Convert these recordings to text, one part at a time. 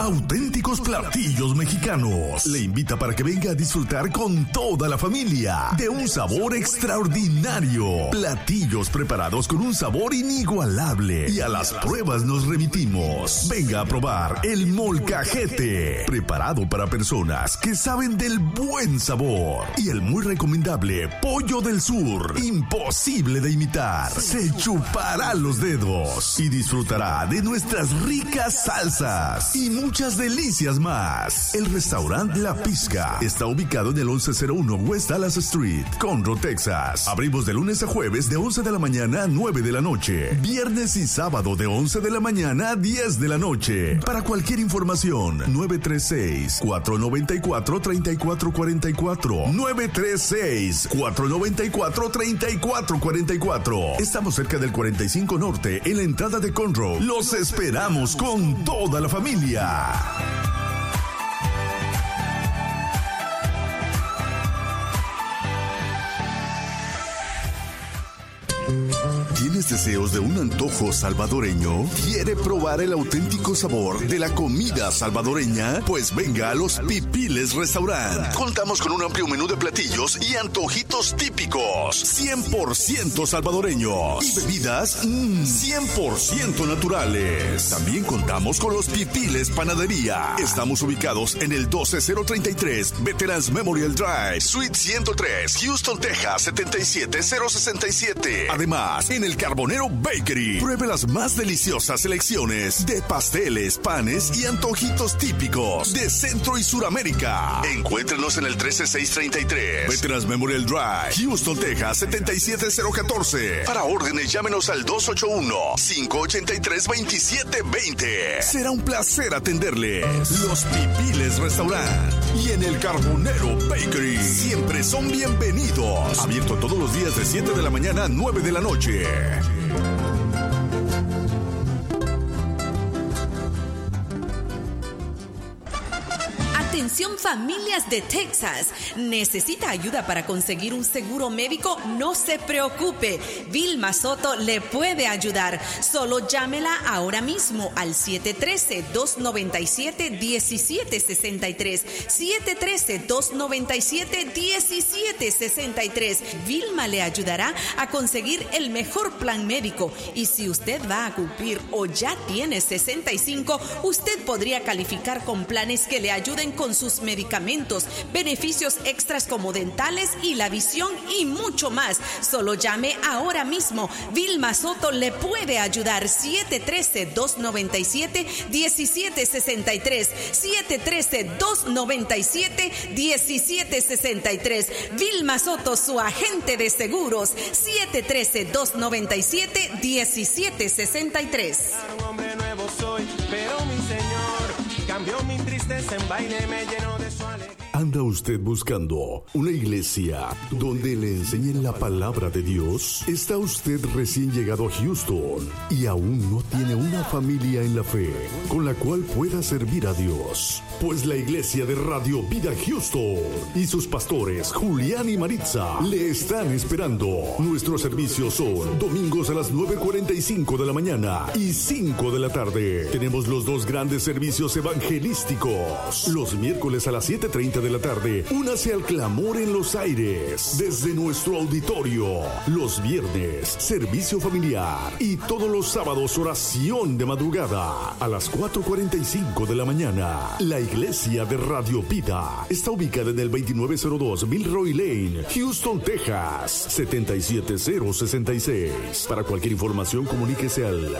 Auténticos platillos mexicanos. Le invita para que venga a disfrutar con toda la familia de un sabor extraordinario. Platillos preparados con un sabor inigualable. Y a las pruebas nos remitimos. Venga a probar el molcajete, preparado para personas que saben del buen sabor. Y el muy recomendable pollo del sur, imposible de imitar. Se chupará los dedos y disfrutará de nuestras ricas salsas y muchas delicias más. El restaurante La Pizca está ubicado en el 1101 West Dallas Street, Conroe, Texas. Abrimos de lunes a jueves de 11 de la mañana a 9 de la noche. Viernes y sábado de 11 de la mañana a 10 de la noche. Para cualquier información, 936-494-3444. 936-494-3444. Estamos cerca del 45 Norte, en la entrada de Conroe. Los esperamos con toda la familia. ¿Tienes deseos de un antojo salvadoreño? ¿Quiere probar el auténtico sabor de la comida salvadoreña? Pues venga a Los Pipiles Restaurant. Contamos con un amplio menú de platillos y antojitos típicos 100% salvadoreños y bebidas 100% naturales. También contamos con Los Pipiles Panadería. Estamos ubicados en el 12033 Veterans Memorial Drive, Suite 103, Houston, Texas 77067. Además, en el Carbonero Bakery, pruebe las más deliciosas selecciones de pasteles, panes y antojitos típicos de Centro y Suramérica. Encuéntrenos en el 13633 Veterans Memorial Drive, Houston, Texas 77014. Para órdenes, llámenos al 281-583-2720. Será un placer atenderles. Los Pipiles Restaurant y en el Carbonero Bakery siempre son bienvenidos. Abierto todos los días de 7 de la mañana a 9 de la noche. Atención familias de Texas, ¿necesita ayuda para conseguir un seguro médico? No se preocupe, Vilma Soto le puede ayudar. Solo llámela ahora mismo al 713-297-1763. 713-297-1763. Vilma le ayudará a conseguir el mejor plan médico. Y si usted va a cumplir o ya tiene 65, usted podría calificar con planes que le ayuden con sus medicamentos, beneficios extras como dentales y la visión y mucho más. Solo llame ahora mismo. Vilma Soto le puede ayudar. 713-297-1763. 713-297-1763. Vilma Soto, su agente de seguros. 713-297-1763. Un hombre nuevo soy, pero mi Señor cambió mi tristeza en baile, me llenó de su alegría. ¿Anda usted buscando una iglesia donde le enseñen la palabra de Dios? ¿Está usted recién llegado a Houston y aún no tiene una familia en la fe con la cual pueda servir a Dios? Pues la iglesia de Radio Vida Houston y sus pastores Julián y Maritza le están esperando. Nuestros servicios son domingos a las 9:45 de la mañana y 5 de la tarde. Tenemos los dos grandes servicios evangelísticos. Los miércoles a las 7:30 de la tarde, únase al clamor en los aires desde nuestro auditorio. Los viernes, servicio familiar y todos los sábados, oración de madrugada a las 4:45 de la mañana. La iglesia de Radio Vida está ubicada en el 2902 Milroy Lane, Houston, Texas 77066. Para cualquier información, comuníquese al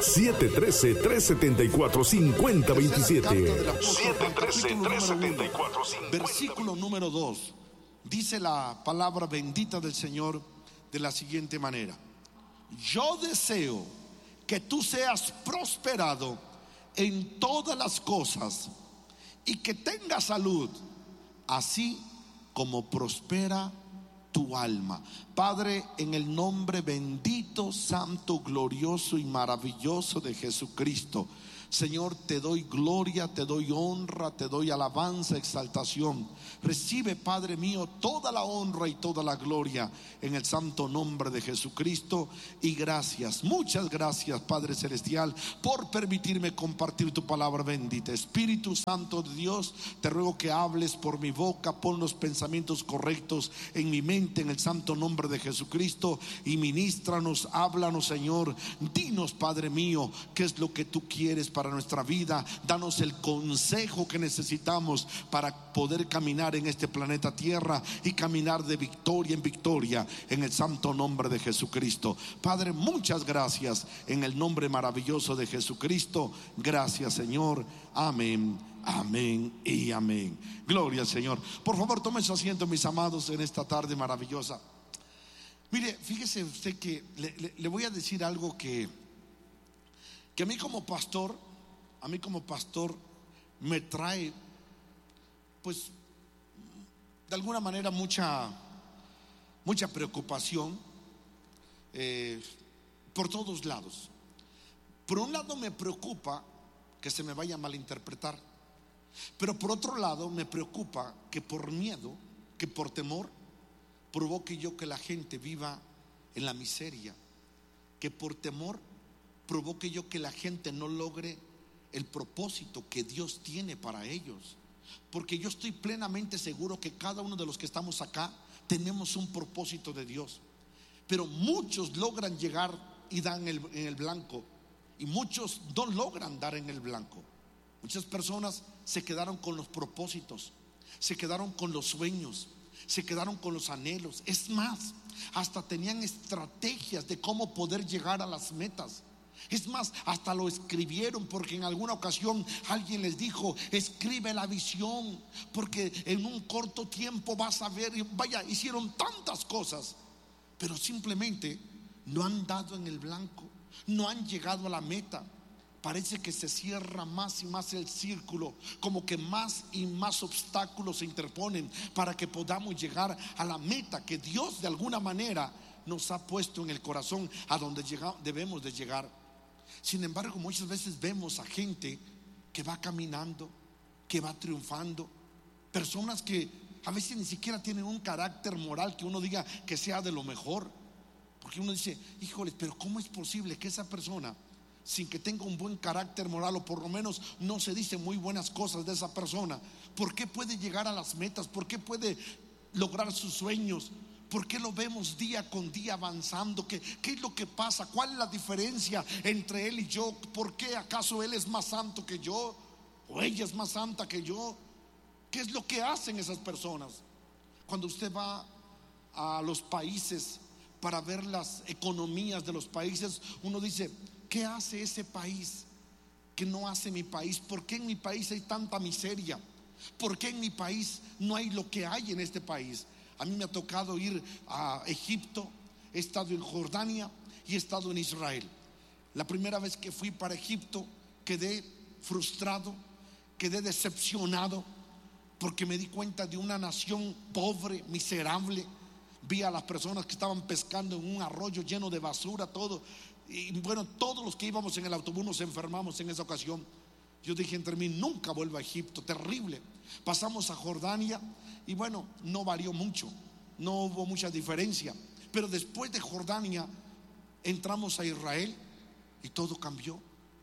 713-374-5027. 713-374-5027. Versículo número 2. Dice la palabra bendita del Señor de la siguiente manera: yo deseo que tú seas prosperado en todas las cosas y que tengas salud, así como prospera tu alma. Padre, en el nombre bendito, santo, glorioso y maravilloso de Jesucristo, Señor, te doy gloria, te doy honra, te doy alabanza, exaltación. Recibe, Padre mío, toda la honra y toda la gloria en el santo nombre de Jesucristo. Y gracias, muchas gracias, Padre Celestial, por permitirme compartir tu palabra bendita. Espíritu Santo de Dios, te ruego que hables por mi boca, pon los pensamientos correctos en mi mente en el santo nombre de Jesucristo, y ministranos, háblanos, Señor. Dinos, Padre mío, qué es lo que tú quieres para nuestra vida. Danos el consejo que necesitamos para poder caminar en este planeta Tierra y caminar de victoria en victoria en el santo nombre de Jesucristo. Padre, muchas gracias en el nombre maravilloso de Jesucristo. Gracias, Señor. Amén, amén y amén. Gloria al Señor. Por favor, tome su asiento, mis amados, en esta tarde maravillosa. Mire, fíjese usted que le voy a decir algo que a mí como pastor me trae, pues, de alguna manera mucha preocupación por todos lados. Por un lado me preocupa que se me vaya a malinterpretar, pero por otro lado me preocupa que por miedo, que por temor, provoque yo que la gente viva en la miseria, que por temor provoque yo que la gente no logre el propósito que Dios tiene para ellos. Porque yo estoy plenamente seguro que cada uno de los que estamos acá tenemos un propósito de Dios, pero muchos logran llegar y dan en el blanco, y muchos no logran dar en el blanco. Muchas personas se quedaron con los propósitos, se quedaron con los sueños, se quedaron con los anhelos. Es más, hasta tenían estrategias de cómo poder llegar a las metas. Es más, hasta lo escribieron, porque en alguna ocasión alguien les dijo: escribe la visión, porque en un corto tiempo vas a ver. Y vaya, hicieron tantas cosas, pero simplemente no han dado en el blanco, no han llegado a la meta. Parece que se cierra más y más el círculo, como que más y más obstáculos se interponen para que podamos llegar a la meta que Dios de alguna manera nos ha puesto en el corazón, a donde debemos de llegar. Sin embargo, muchas veces vemos a gente que va caminando, que va triunfando, personas que a veces ni siquiera tienen un carácter moral que uno diga que sea de lo mejor, porque uno dice: híjoles, pero ¿cómo es posible que esa persona, sin que tenga un buen carácter moral, o por lo menos no se dice muy buenas cosas de esa persona, por qué puede llegar a las metas? ¿Por qué puede lograr sus sueños? ¿Por qué lo vemos día con día avanzando? ¿Qué es lo que pasa? ¿Cuál es la diferencia entre él y yo? ¿Por qué acaso él es más santo que yo? ¿O ella es más santa que yo? ¿Qué es lo que hacen esas personas? Cuando usted va a los países para ver las economías de los países, uno dice: ¿qué hace ese país que no hace mi país? ¿Por qué en mi país hay tanta miseria? ¿Por qué en mi país no hay lo que hay en este país? A mí me ha tocado ir a Egipto, he estado en Jordania y he estado en Israel. La primera vez que fui para Egipto quedé frustrado, quedé decepcionado, porque me di cuenta de una nación pobre, miserable. Vi a las personas que estaban pescando en un arroyo lleno de basura, todo. Y bueno, todos los que íbamos en el autobús nos enfermamos en esa ocasión. Yo dije entre mí: nunca vuelvo a Egipto, terrible. Pasamos a Jordania y bueno, no varió mucho, no hubo mucha diferencia. Pero después de Jordania entramos a Israel y todo cambió.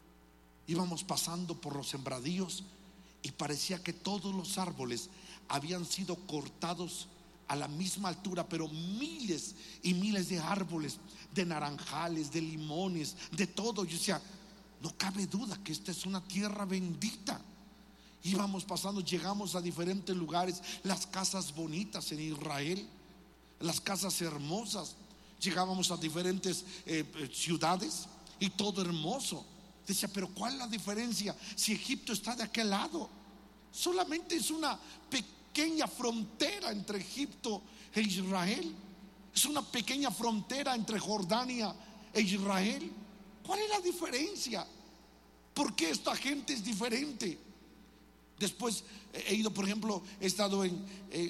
Íbamos pasando por los sembradíos y parecía que todos los árboles habían sido cortados a la misma altura, pero miles y miles de árboles, de naranjales, de limones, de todo. Yo decía: no cabe duda que esta es una tierra bendita. Íbamos pasando, llegamos a diferentes lugares, las casas bonitas en Israel, las casas hermosas. Llegábamos a diferentes ciudades y todo hermoso. Decía: pero ¿cuál es la diferencia si Egipto está de aquel lado? Solamente es una pequeña frontera entre Egipto e Israel. Es una pequeña frontera entre Jordania e Israel. ¿Cuál es la diferencia? ¿Por qué esta gente es diferente? Después he ido, por ejemplo, he estado en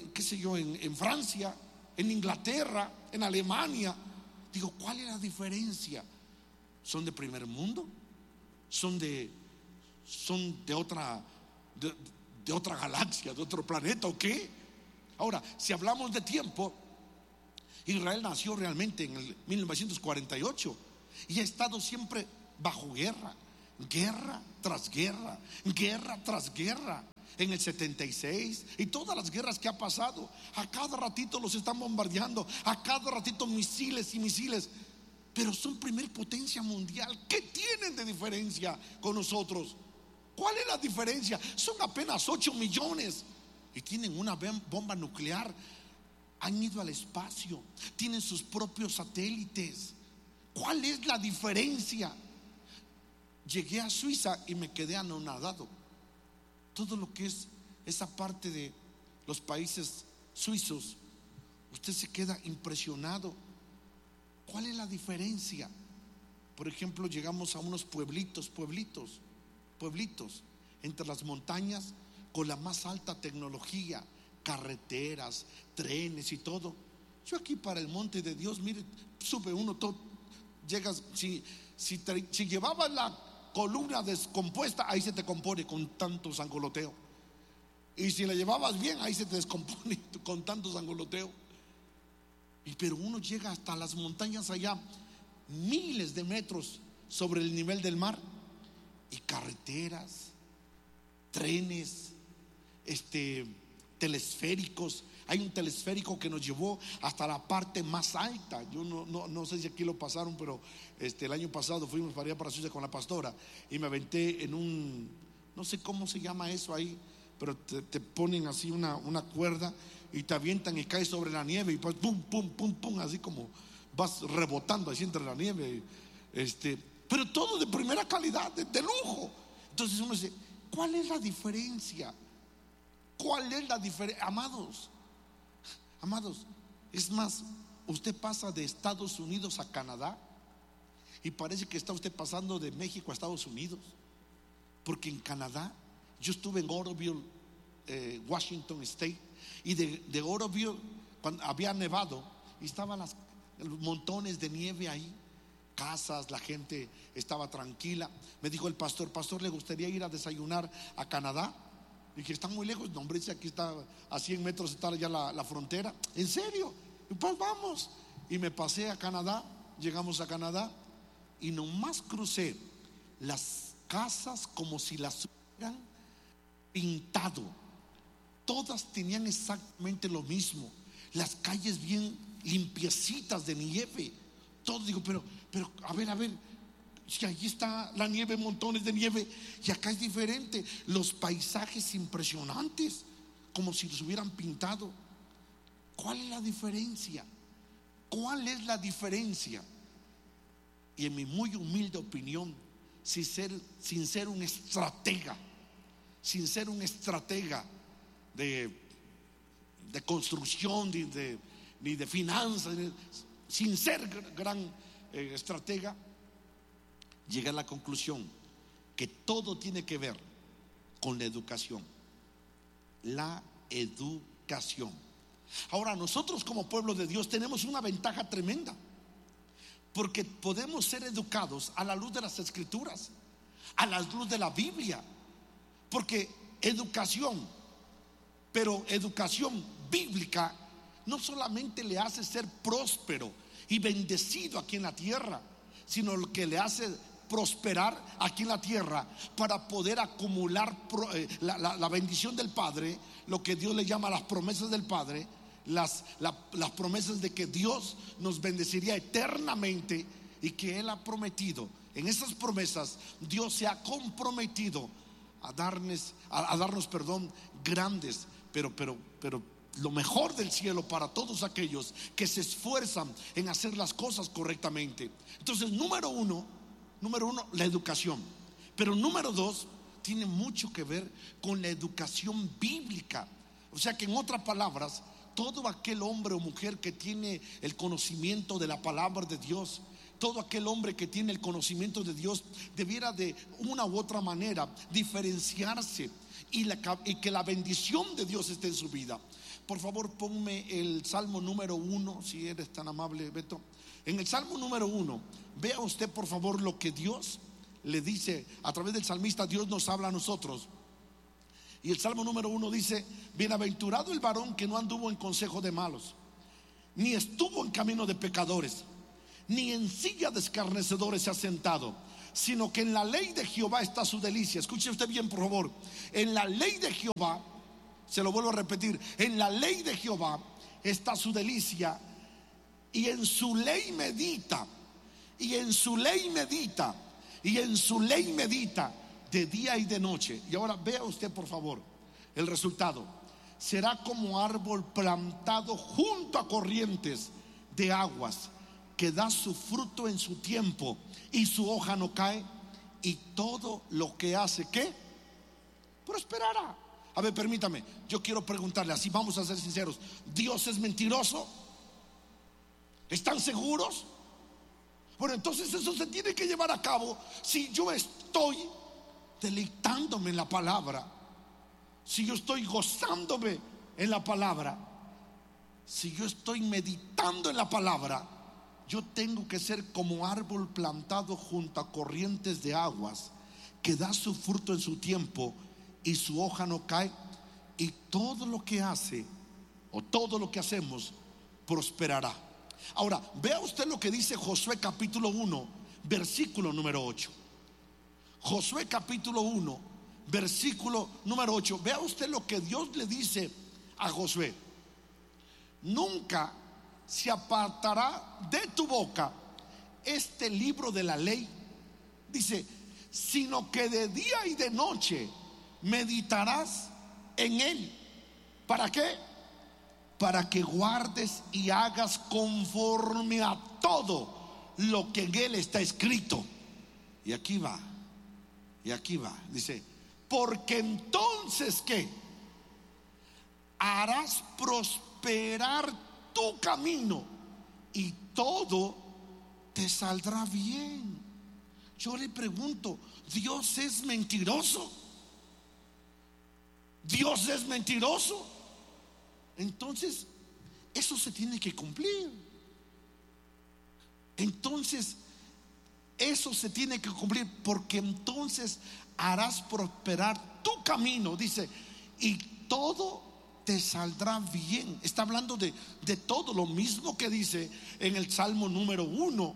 Francia, en Inglaterra, en Alemania. Digo, ¿cuál es la diferencia? ¿Son de primer mundo? ¿Son de son de otra galaxia, de otro planeta o qué. Ahora, si hablamos de tiempo, Israel nació realmente en el 1948 y ha estado siempre bajo guerra, guerra tras guerra, guerra tras guerra. En el 76 y todas las guerras que ha pasado, a cada ratito los están bombardeando, a cada ratito misiles y misiles. Pero son primer potencia mundial. ¿Qué tienen de diferencia con nosotros? ¿Cuál es la diferencia? Son apenas 8 millones y tienen una bomba nuclear. Han ido al espacio, tienen sus propios satélites. ¿Cuál es la diferencia? Llegué a Suiza y me quedé anonadado. Todo lo que es esa parte de los países suizos, usted se queda impresionado. ¿Cuál es la diferencia? Por ejemplo, llegamos a unos pueblitos entre las montañas con la más alta tecnología, carreteras, trenes y todo. Yo aquí para el monte de Dios, mire, sube uno todo, llegas, si llevabas la columna descompuesta, ahí se te compone con tanto sangoloteo. Y si la llevabas bien, ahí se te descompone con tanto sangoloteo. Pero uno llega hasta las montañas allá, miles de metros sobre el nivel del mar, y carreteras, trenes, telesféricos. Hay un telesférico que nos llevó hasta la parte más alta. Yo no sé si aquí lo pasaron, pero el año pasado fuimos para allá, para Suiza, con la pastora, y me aventé en un, no sé cómo se llama eso ahí, pero te ponen así una cuerda y te avientan y caes sobre la nieve y pues pum, pum, pum, pum, así como vas rebotando así entre la nieve. Pero todo de primera calidad, de lujo. Entonces uno dice, ¿cuál es la diferencia? ¿Cuál es la diferencia? Amados, es más, usted pasa de Estados Unidos a Canadá y parece que está usted pasando de México a Estados Unidos, porque en Canadá, yo estuve en Oroville, Washington State, y de Oroville, cuando había nevado y estaban los montones de nieve ahí, casas, la gente estaba tranquila. Me dijo el pastor, ¿le gustaría ir a desayunar a Canadá? Dije, está muy lejos. No, hombre, aquí está a 100 metros está ya la frontera. ¿En serio? Y pues vamos. Y me pasé a Canadá. Llegamos a Canadá y nomás crucé las casas como si las hubieran pintado. Todas tenían exactamente lo mismo. Las calles bien limpiecitas de nieve. Todo, digo, pero a ver, si allí está la nieve, montones de nieve, y acá es diferente. Los paisajes impresionantes, como si los hubieran pintado. ¿Cuál es la diferencia? ¿Cuál es la diferencia? Y en mi muy humilde opinión, sin ser un estratega, de construcción, ni de finanzas, sin ser gran estratega, llegué a la conclusión que todo tiene que ver con la educación. La educación. Ahora, nosotros como pueblo de Dios tenemos una ventaja tremenda, porque podemos ser educados a la luz de las Escrituras, a la luz de la Biblia. Porque educación, pero educación bíblica, no solamente le hace ser próspero y bendecido aquí en la tierra, sino lo que le hace prosperar aquí en la tierra para poder acumular la bendición del Padre, lo que Dios le llama las promesas del Padre, las promesas de que Dios nos bendeciría eternamente y que Él ha prometido. En esas promesas Dios se ha comprometido a darnos grandes, pero lo mejor del cielo para todos aquellos que se esfuerzan en hacer las cosas correctamente. Entonces, número uno, la educación. Pero número dos, tiene mucho que ver con la educación bíblica. O sea que, en otras palabras, todo aquel hombre o mujer que tiene el conocimiento de la palabra de Dios, todo aquel hombre que tiene el conocimiento de Dios, debiera de una u otra manera diferenciarse y que la bendición de Dios esté en su vida. Por favor, ponme el Salmo número 1, si eres tan amable, Beto. En el Salmo número 1, vea usted por favor lo que Dios le dice a través del salmista, Dios nos habla a nosotros. Y el Salmo número 1 dice: bienaventurado el varón que no anduvo en consejo de malos, ni estuvo en camino de pecadores, ni en silla de escarnecedores se ha sentado, sino que en la ley de Jehová está su delicia. Escuche usted bien, por favor. En la ley de Jehová, se lo vuelvo a repetir, en la ley de Jehová está su delicia, y en su ley medita, y en su ley medita, y en su ley medita de día y de noche. Y ahora vea usted, por favor, el resultado. Será como árbol plantado junto a corrientes de aguas, que da su fruto en su tiempo, y su hoja no cae, y todo lo que hace, ¿qué? Prosperará. A ver, permítame, yo quiero preguntarle, así vamos a ser sinceros: ¿Dios es mentiroso? ¿Están seguros? Bueno, entonces eso se tiene que llevar a cabo si yo estoy deleitándome en la palabra, si yo estoy gozándome en la palabra, si yo estoy meditando en la palabra. Yo tengo que ser como árbol plantado junto a corrientes de aguas, que da su fruto en su tiempo, y su hoja no cae, y todo lo que hace, o todo lo que hacemos, prosperará. Ahora, vea usted lo que dice Josué capítulo 1, versículo número 8. Josué capítulo 1, versículo número 8. Vea usted lo que Dios le dice a Josué: nunca se apartará de tu boca este libro de la ley, dice, sino que de día y de noche meditarás en él. ¿Para qué? Para que guardes y hagas conforme a todo lo que en él está escrito. Y aquí va, dice, porque entonces ¿qué? Harás prosperar tu camino, y todo te saldrá bien. Yo le pregunto, ¿Dios es mentiroso? ¿Dios es mentiroso? Entonces eso se tiene que cumplir. Entonces eso se tiene que cumplir, porque entonces harás prosperar tu camino, dice, y todo te saldrá bien. Está hablando de todo, lo mismo que dice en el Salmo número 1.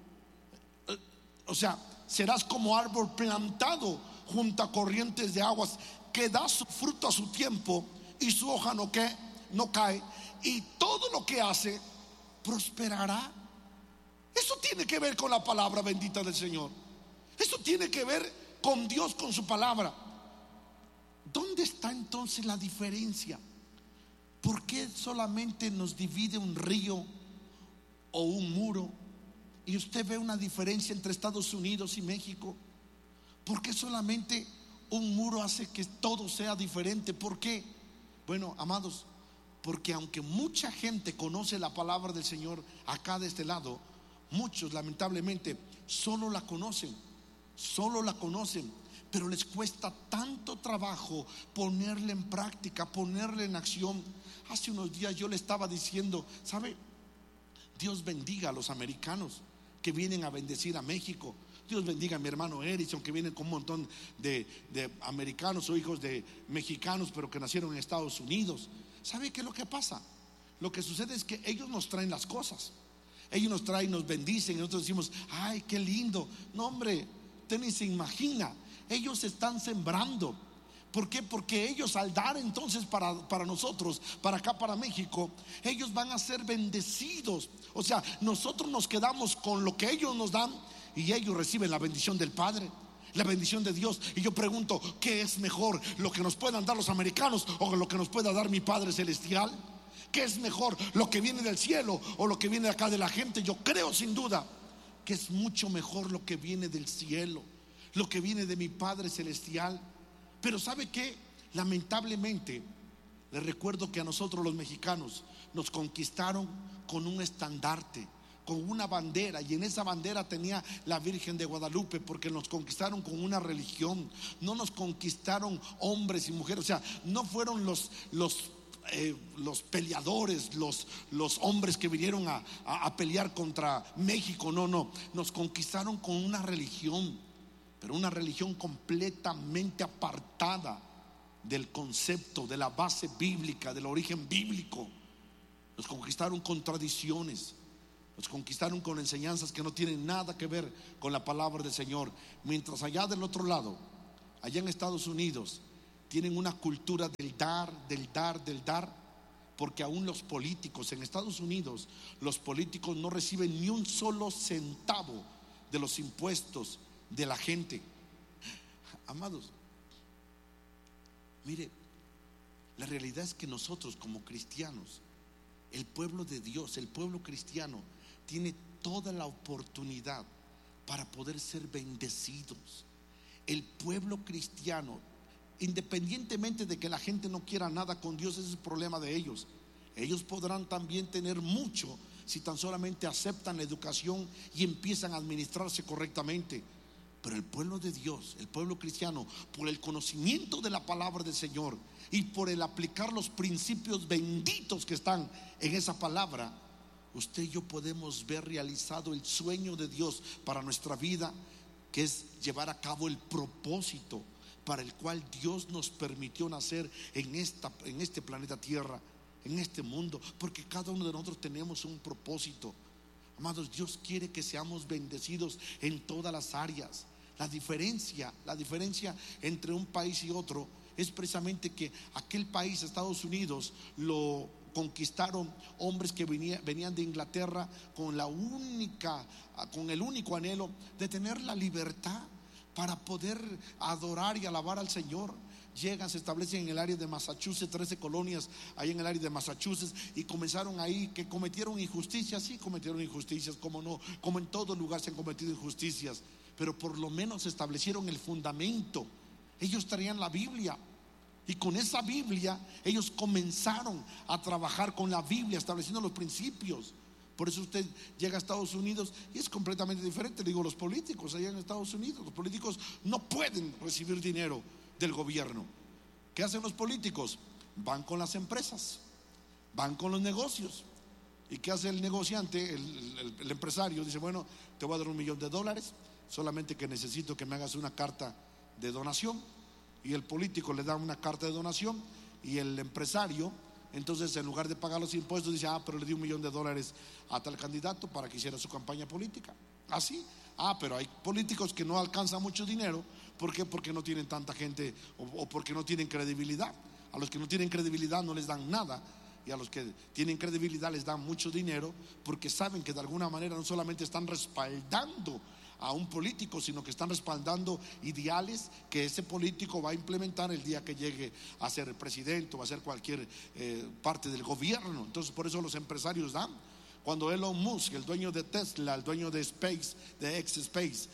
O sea, serás como árbol plantado junto a corrientes de aguas, que da su fruto a su tiempo, y su hoja no cae, y todo lo que hace prosperará. Eso tiene que ver con la palabra bendita del Señor. Eso tiene que ver con Dios, con su palabra. ¿Dónde está entonces la diferencia? ¿Por qué solamente nos divide un río o un muro? Y usted ve una diferencia entre Estados Unidos y México. ¿Por qué solamente un muro hace que todo sea diferente? ¿Por qué? Bueno, amados, porque aunque mucha gente conoce la palabra del Señor acá de este lado, muchos lamentablemente solo la conocen, pero les cuesta tanto trabajo ponerla en práctica, ponerla en acción. Hace unos días yo le estaba diciendo, ¿sabe? Dios bendiga a los americanos que vienen a bendecir a México. Dios bendiga a mi hermano Edison, que viene con un montón de americanos o hijos de mexicanos, pero que nacieron en Estados Unidos. ¿Sabe qué es lo que pasa? Lo que sucede es que ellos nos traen las cosas. Ellos nos traen, nos bendicen, y nosotros decimos, ay, qué lindo. No, hombre, usted ni se imagina. Ellos están sembrando. ¿Por qué? Porque ellos, al dar entonces para nosotros, para acá, para México, ellos van a ser bendecidos. O sea, nosotros nos quedamos con lo que ellos nos dan, y ellos reciben la bendición del Padre, la bendición de Dios. Y yo pregunto, ¿qué es mejor? ¿Lo que nos puedan dar los americanos o lo que nos pueda dar mi Padre Celestial? ¿Qué es mejor? ¿Lo que viene del cielo o lo que viene de acá de la gente? Yo creo sin duda que es mucho mejor lo que viene del cielo, lo que viene de mi Padre Celestial. Pero ¿sabe qué? Lamentablemente, les recuerdo que a nosotros los mexicanos nos conquistaron con un estandarte, con una bandera, y en esa bandera tenía la Virgen de Guadalupe, porque nos conquistaron con una religión. No nos conquistaron hombres y mujeres. O sea, no fueron los peleadores, los hombres que vinieron a pelear contra México. No, nos conquistaron con una religión. pero una religión completamente apartada del concepto, de la base bíblica, del origen bíblico. Nos conquistaron con tradiciones, nos conquistaron con enseñanzas que no tienen nada que ver con la palabra del Señor. Mientras allá del otro lado, allá en Estados Unidos, tienen una cultura del dar, del dar, del dar, porque aún los políticos en Estados Unidos, los políticos no reciben ni un solo centavo de los impuestos de la gente. Amados, mire, la realidad es que nosotros como cristianos, el pueblo de Dios, el pueblo cristiano, tiene toda la oportunidad para poder ser bendecidos. El pueblo cristiano, independientemente de que la gente no quiera nada con Dios, ese es el problema de ellos. Ellos podrán también tener mucho si tan solamente aceptan la educación y empiezan a administrarse correctamente. Pero el pueblo de Dios, el pueblo cristiano, por el conocimiento de la palabra del Señor y por el aplicar los principios benditos que están en esa palabra, usted y yo podemos ver realizado el sueño de Dios para nuestra vida, que es llevar a cabo el propósito para el cual Dios nos permitió nacer en este planeta Tierra, en este mundo, porque cada uno de nosotros tenemos un propósito. Amados, Dios quiere que seamos bendecidos en todas las áreas. La diferencia entre un país y otro es precisamente que aquel país, Estados Unidos, lo conquistaron hombres que venían de Inglaterra con el único anhelo de tener la libertad para poder adorar y alabar al Señor. Llegan, se establecen en el área de Massachusetts, 13 colonias ahí en el área de Massachusetts, y comenzaron ahí, que cometieron injusticias. Sí, cometieron injusticias, como no, como en todo lugar se han cometido injusticias, pero por lo menos establecieron el fundamento. Ellos traían la Biblia, y con esa Biblia ellos comenzaron a trabajar con la Biblia, estableciendo los principios. Por eso usted llega a Estados Unidos y es completamente diferente. Le digo, los políticos allá en Estados Unidos, los políticos no pueden recibir dinero del gobierno. ¿Qué hacen los políticos? Van con las empresas, van con los negocios. ¿Y qué hace el negociante, el empresario? Dice, bueno, te voy a dar $1 millón, solamente que necesito que me hagas una carta de donación. Y el político le da una carta de donación, y el empresario, entonces, en lugar de pagar los impuestos, dice, pero le di $1 millón a tal candidato para que hiciera su campaña política. Así. Pero hay políticos que no alcanzan mucho dinero. ¿Por qué? Porque no tienen tanta gente, o porque no tienen credibilidad. A los que no tienen credibilidad no les dan nada, y a los que tienen credibilidad les dan mucho dinero, porque saben que de alguna manera no solamente están respaldando a un político, sino que están respaldando ideales que ese político va a implementar el día que llegue a ser presidente o a ser cualquier parte del gobierno. Entonces, por eso los empresarios dan. Cuando Elon Musk, el dueño de Tesla, el dueño de X-Space,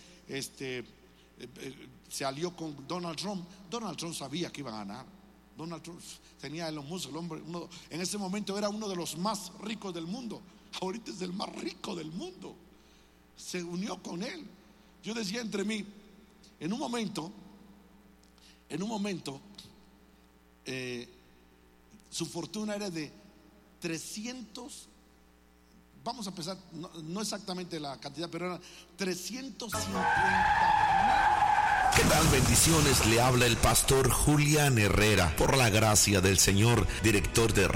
se alió con Donald Trump sabía que iba a ganar. Donald Trump tenía a Elon Musk, el hombre, en ese momento era uno de los más ricos del mundo. Ahorita es el más rico del mundo. Se unió con él. Yo decía entre mí, en un momento su fortuna era de 300, vamos a empezar, no exactamente la cantidad, pero era 350,000. ¿Qué tal? Bendiciones, le habla el pastor Julián Herrera, por la gracia del Señor, director de